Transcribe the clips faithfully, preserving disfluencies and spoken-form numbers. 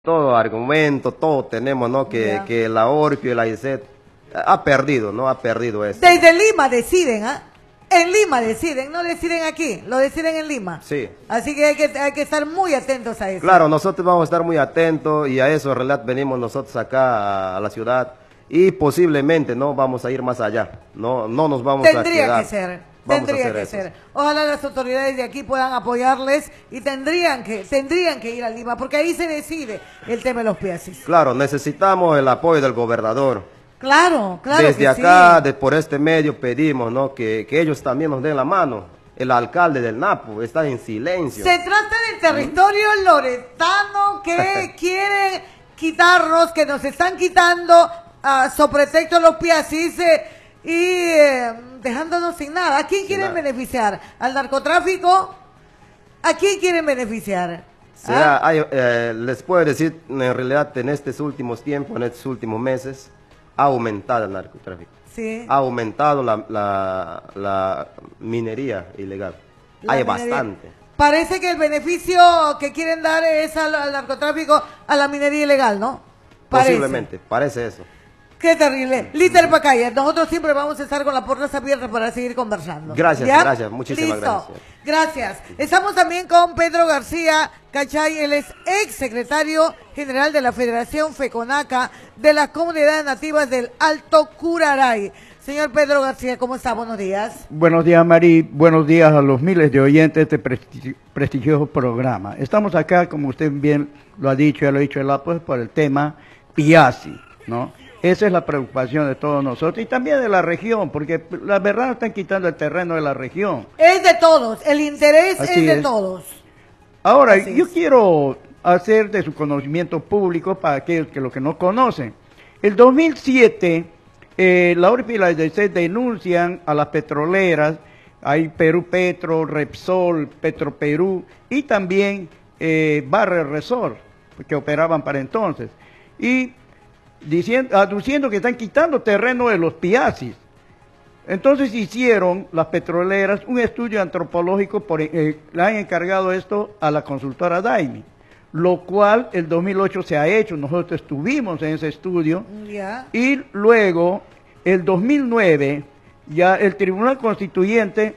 todo argumento, todo tenemos, ¿no? Que, que la Orpio y la I C E T ha perdido, ¿no? Ha perdido eso. Desde Lima deciden, ¿ah? ¿eh? En Lima deciden, no deciden aquí, lo deciden en Lima. Sí. Así que hay que, hay que estar muy atentos a eso. Claro, nosotros vamos a estar muy atentos y a eso en realidad venimos nosotros acá a, a la ciudad y posiblemente no vamos a ir más allá, no, no nos vamos Tendría a quedar. que ser. Vamos Tendría a hacer que eso. ser. Ojalá las autoridades de aquí puedan apoyarles y tendrían que tendrían que ir a Lima, porque ahí se decide el tema de los piacis. Claro, necesitamos el apoyo del gobernador. Claro, claro. Desde que acá, sí. de, por este medio, pedimos, ¿no? que, que ellos también nos den la mano. El alcalde del Napo está en silencio. Se trata del territorio ¿Mm? loretano que quieren quitarnos, que nos están quitando uh, sobre pretexto los piacis eh, y eh, dejándonos sin nada. ¿A quién Sin quieren nada. beneficiar? ¿Al narcotráfico? ¿A quién quieren beneficiar? Será, ¿Ah? hay, eh, les puedo decir, en realidad, en estos últimos tiempos, en estos últimos meses, ha aumentado el narcotráfico. Sí. Ha aumentado la, la, la minería ilegal. La hay minería. bastante. Parece que el beneficio que quieren dar es al, al narcotráfico, a la minería ilegal, ¿no? Parece. Posiblemente, parece eso. Qué terrible. Líder Pacaya, nosotros siempre vamos a estar con las puertas abiertas para seguir conversando. Gracias, ¿Ya? gracias, muchísimas Listo. gracias. Gracias. Estamos también con Pedro García Cachay, él es ex secretario general de la Federación FECONACA de las comunidades nativas del Alto Curaray. Señor Pedro García, ¿cómo está? Buenos días. Buenos días, Mari. Buenos días a los miles de oyentes de este prestigi prestigioso programa. Estamos acá, como usted bien lo ha dicho, ya lo ha dicho el pues, por el tema Piazzi, ¿no? Esa es la preocupación de todos nosotros y también de la región, porque la verdad están quitando el terreno de la región. Es de todos, el interés Así es de es. todos. Ahora, Así yo es. quiero hacer de su conocimiento público para aquellos que lo que no conocen. El dos mil siete, eh, la Orpio y la I C E T denuncian a las petroleras, hay Perú Petro, Repsol, Petroperú y también eh, Barre Resort, que operaban para entonces. Y diciendo, aduciendo que están quitando terreno de los piacis. Entonces hicieron las petroleras un estudio antropológico, por, eh, le han encargado esto a la consultora Daimi, lo cual el dos mil ocho se ha hecho, nosotros estuvimos en ese estudio, Ya. y luego el dos mil nueve ya el Tribunal Constituyente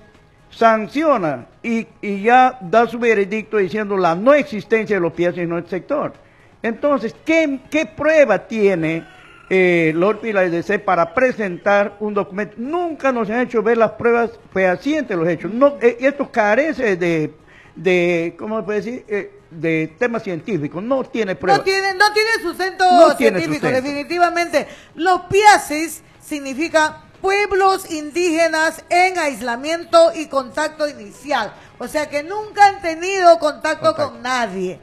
sanciona y, y ya da su veredicto diciendo la no existencia de los piacis en nuestro sector. Entonces, ¿qué, qué prueba tiene eh, la Orpio y la I C E T para presentar un documento? Nunca nos han hecho ver las pruebas fehacientes de los hechos. No, eh, esto carece de, de, ¿cómo se puede decir? Eh, de temas científicos. No tiene pruebas. No tiene, no tiene sustento No tiene científico, sustento. definitivamente. Los piacis significa pueblos indígenas en aislamiento y contacto inicial. O sea que nunca han tenido contacto, Contacto. con nadie.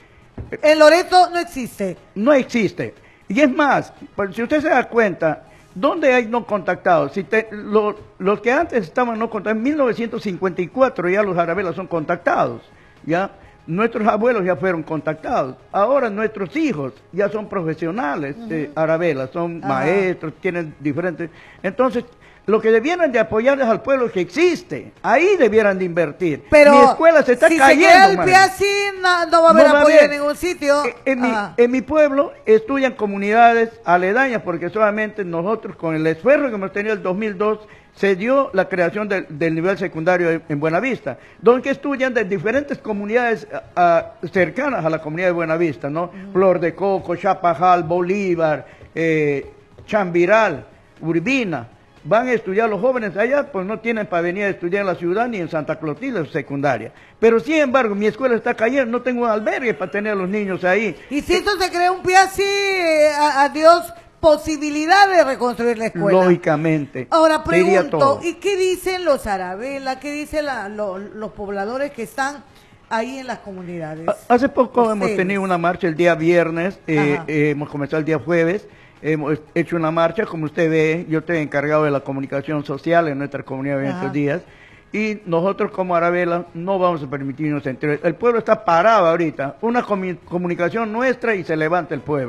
En Loreto no existe. No existe. Y es más, pues, si usted se da cuenta, ¿dónde hay no contactados? Si te, lo, los que antes estaban no contactados, en mil novecientos cincuenta y cuatro ya los arabelas son contactados, ¿ya? Nuestros abuelos ya fueron contactados. Ahora nuestros hijos ya son profesionales uh-huh. eh, arabelas, son uh-huh. maestros, tienen diferentes... Entonces, lo que debieran de apoyar es al pueblo que existe. Ahí debieran de invertir. Pero mi escuela se está si cayendo. Se queda el María. piaci, no, no va a haber No va a apoyo haber. en ningún sitio. En mi, en mi pueblo estudian comunidades aledañas porque solamente nosotros con el esfuerzo que hemos tenido en el dos mil dos se dio la creación del, del nivel secundario en, en Buenavista, donde estudian de diferentes comunidades uh, uh, cercanas a la comunidad de Buenavista, ¿no? Uh-huh. Flor de Coco, Chapajal, Bolívar, eh, Chambiral, Urbina. Van a estudiar los jóvenes allá, pues no tienen para venir a estudiar en la ciudad ni en Santa Clotilde, secundaria. Pero sin embargo, mi escuela está cayendo, no tengo un albergue para tener a los niños ahí. Y si esto se crea un piaci, eh, adiós posibilidad de reconstruir la escuela. Lógicamente. Ahora pregunto, ¿y qué dicen los arabelas? ¿Qué dicen la, lo, los pobladores que están ahí en las comunidades? Hace poco Ustedes. hemos tenido una marcha el día viernes, eh, eh, hemos comenzado el día jueves. Hemos hecho una marcha, como usted ve, yo estoy encargado de la comunicación social en nuestra comunidad en estos días, y nosotros como Arabela no vamos a permitirnos entrar. El pueblo está parado ahorita, una comu comunicación nuestra y se levanta el pueblo.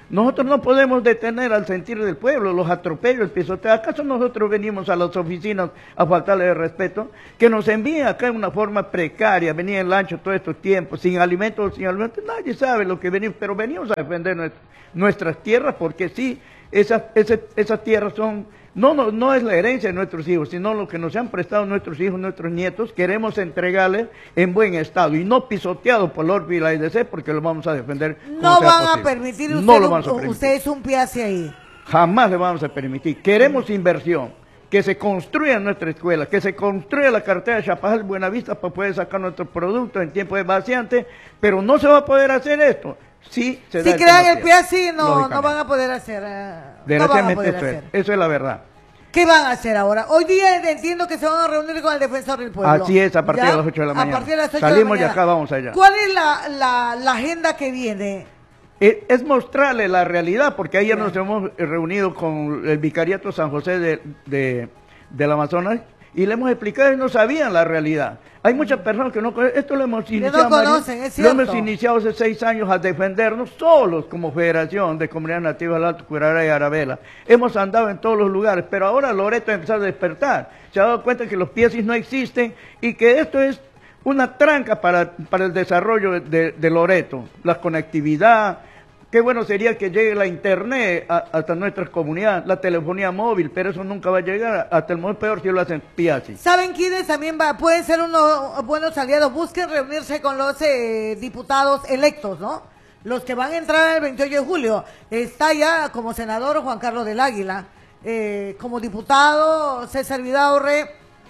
Nosotros no podemos detener al sentir del pueblo, los atropellos, el pisoteo. ¿Acaso nosotros venimos a las oficinas a faltarle el respeto? Que nos envíen acá en una forma precaria, venía en lancho todo estos tiempos, sin alimentos, sin alimentos, nadie sabe lo que venimos, pero venimos a defender nuestras, nuestras tierras, porque sí, esas, esas, esas tierras son, no, no, no es la herencia de nuestros hijos, sino lo que nos han prestado nuestros hijos, nuestros nietos, queremos entregarles en buen estado y no pisoteado por la O R P y la I D C, porque lo vamos a defender. No van a permitir, usted, no lo vamos a permitir. Ustedes un pie hacia ahí. Jamás le vamos a permitir. Queremos inversión, que se construya nuestra escuela, que se construya la carretera de Chapajal Buenavista para poder sacar nuestros productos en tiempo de vaciante, pero no se va a poder hacer esto. Sí, se si da crean el pie así, no, no van a poder hacer. Uh, Desgraciadamente no eso, es, eso es la verdad. ¿Qué van a hacer ahora? Hoy día entiendo que se van a reunir con el defensor del pueblo. Así es, a partir ¿Ya? de las ocho de la mañana. A partir de las ocho Salimos de la mañana. y acá vamos allá. ¿Cuál es la, la, la agenda que viene? Es, es mostrarle la realidad, porque ayer Bien. nos hemos reunido con el Vicariato San José de, de, del Amazonas y le hemos explicado y no sabían la realidad. Hay muchas personas que no conocen, esto lo hemos iniciado, no conocen, María, es cierto. Lo hemos iniciado hace seis años a defendernos solos como Federación de Comunidades Nativas del Alto Curaray y Arabela. Hemos andado en todos los lugares, pero ahora Loreto ha empezado a despertar. Se ha dado cuenta que los piesis no existen y que esto es una tranca para, para el desarrollo de, de, de Loreto, la conectividad. Qué bueno sería que llegue la internet a, hasta nuestras comunidades, la telefonía móvil, pero eso nunca va a llegar, hasta el momento peor si lo hacen piazzi. ¿Saben quiénes también va, pueden ser unos buenos aliados? Busquen reunirse con los eh, diputados electos, ¿no? Los que van a entrar el veintiocho de julio. Está ya como senador Juan Carlos del Águila, eh, como diputado César Vidaurre,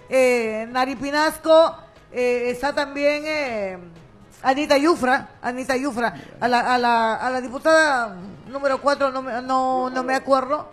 eh, Nari Pinasco, eh, está también... Eh, Anita Yufra, Anita Yufra, a la, a la, a la diputada número cuatro, no me, no, no me acuerdo,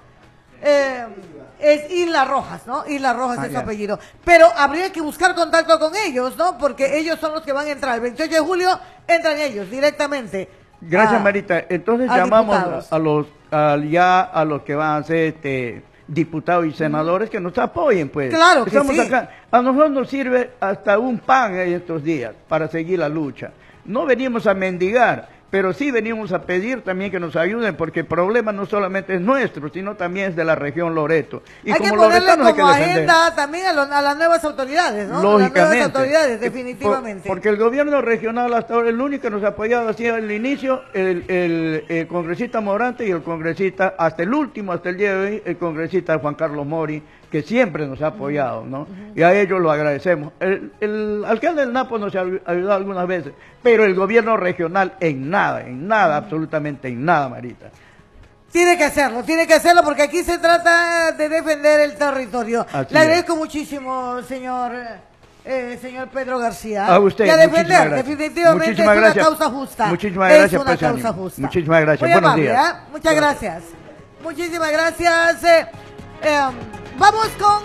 eh, es Isla Rojas, ¿no? Isla Rojas ah, es su apellido. Pero habría que buscar contacto con ellos, ¿no? Porque ellos son los que van a entrar. El veintiocho de julio entran ellos directamente. Gracias, a, Marita. Entonces a llamamos diputados. a los a, ya a los que van a ser este, diputados y senadores que nos apoyen, pues. Claro que Estamos sí. acá. A nosotros nos sirve hasta un pan en estos días para seguir la lucha. No venimos a mendigar, pero sí venimos a pedir también que nos ayuden, porque el problema no solamente es nuestro, sino también es de la región Loreto. Y hay como que ponerle como hay que agenda también a, lo, a las nuevas autoridades, ¿no? Lógicamente. A las nuevas autoridades, definitivamente. Por, porque el gobierno regional hasta ahora, el único que nos ha apoyado así al inicio, el, el, el congresista Morante y el congresista, hasta el último, hasta el día de hoy, el congresista Juan Carlos Mori, que siempre nos ha apoyado, ¿no? Uh-huh. Y a ellos lo agradecemos. El, el alcalde del Napo nos ha ayudado algunas veces, pero el gobierno regional en nada, en nada, uh-huh. absolutamente en nada, Marita. Tiene que hacerlo, tiene que hacerlo, porque aquí se trata de defender el territorio. Así Le agradezco es. muchísimo, señor... Eh, señor Pedro García, a usted, y a defender, definitivamente muchísimas es gracias. una causa justa. Muchísimas gracias, es una presidente. causa justa. Muchísimas gracias. Muy Buenos amable, días. ¿eh? Muchas gracias. gracias. Muchísimas gracias. Eh, eh, vamos con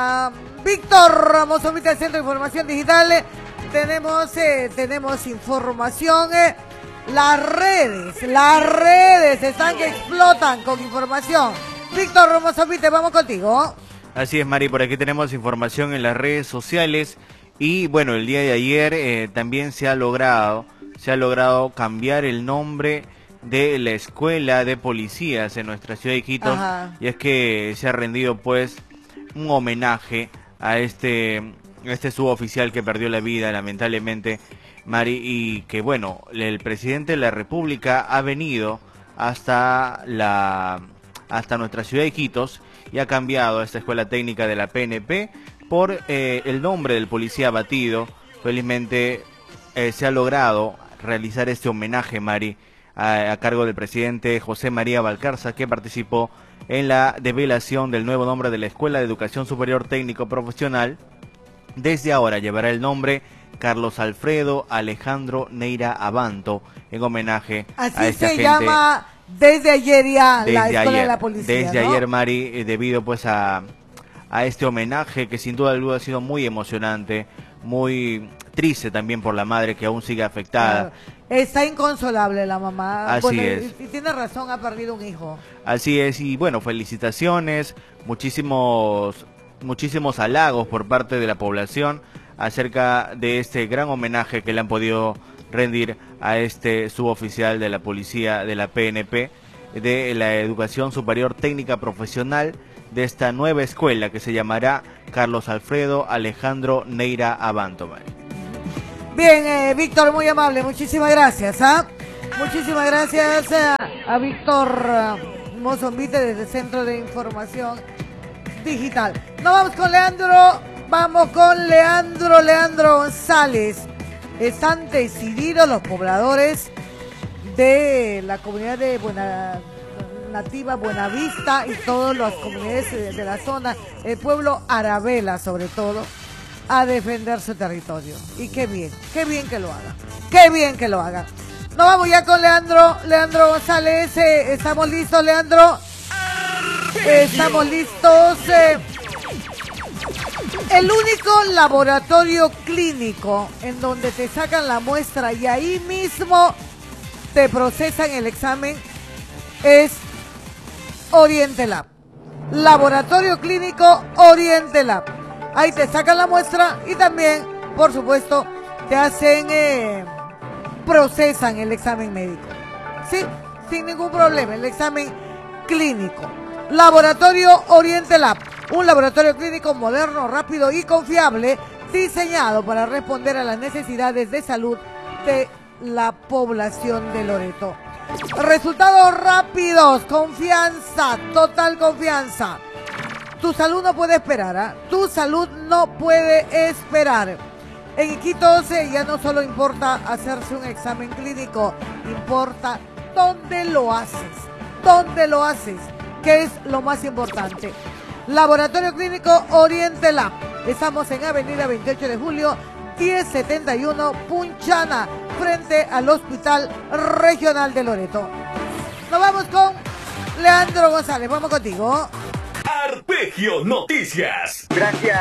uh, Víctor Ramos, del Centro de Información Digital. Tenemos, eh, tenemos información. Eh, las redes, las redes están que explotan con información. Víctor Ramos, vamos contigo. Así es, Mari, por aquí tenemos información en las redes sociales. Y bueno, el día de ayer eh, también se ha logrado, se ha logrado cambiar el nombre de la escuela de policías en nuestra ciudad de Quito. Ajá. Y es que se ha rendido pues un homenaje a este, este suboficial que perdió la vida lamentablemente, Mari, y que bueno, el presidente de la República ha venido hasta la hasta nuestra ciudad de Quitos y ha cambiado esta escuela técnica de la P N P por eh, el nombre del policía abatido. Felizmente eh, se ha logrado realizar este homenaje, Mari, a, a cargo del presidente José María Valcarza, que participó en la develación del nuevo nombre de la Escuela de Educación Superior Técnico Profesional. Desde ahora llevará el nombre Carlos Alfredo Alejandro Neira Abanto, en homenaje Así a esta se gente. llama desde ayer ya desde la Escuela ayer, de la Policía, Desde ¿no? ayer, Mari, eh, debido pues a... a este homenaje que sin duda alguna ha sido muy emocionante, muy triste también por la madre que aún sigue afectada. Claro. Está inconsolable la mamá. Así bueno, es. Y, y tiene razón, ha perdido un hijo. Así es, y bueno, felicitaciones, muchísimos, muchísimos halagos por parte de la población acerca de este gran homenaje que le han podido rendir a este suboficial de la policía de la P N P. de la educación superior técnica profesional de esta nueva escuela que se llamará Carlos Alfredo Alejandro Neira Abanto. Bien, eh, Víctor, muy amable, muchísimas gracias. ¿ah? Muchísimas gracias a, a Víctor uh, Mozombite desde el Centro de Información Digital. Nos vamos con Leandro, vamos con Leandro, Leandro González. Están decididos los pobladores de la comunidad de Buena Nativa, Buenavista y todas las comunidades de, de la zona, el pueblo Arabela sobre todo, a defender su territorio. Y qué bien, qué bien que lo hagan, qué bien que lo hagan. Nos vamos ya con Leandro, Leandro González, eh, ¿estamos listos, Leandro? Estamos listos. Eh. El único laboratorio clínico en donde te sacan la muestra y ahí mismo te procesan el examen es Oriente Lab. Laboratorio clínico Oriente Lab. Ahí te sacan la muestra y también, por supuesto, te hacen, eh, procesan el examen médico. Sí, sin ningún problema, el examen clínico. Laboratorio Oriente Lab, un laboratorio clínico moderno, rápido y confiable, diseñado para responder a las necesidades de salud de la población de Loreto. Resultados rápidos, confianza, total confianza. Tu salud no puede esperar, ¿eh? Tu salud no puede esperar. En Iquitos eh, ya no solo importa hacerse un examen clínico, importa dónde lo haces, dónde lo haces, que es lo más importante. Laboratorio Clínico Oriente Lab. Estamos en Avenida veintiocho de julio, diez setenta y uno, Punchana, frente al Hospital Regional de Loreto. Nos vamos con Leandro González, vamos contigo. Arpegio Noticias. Gracias.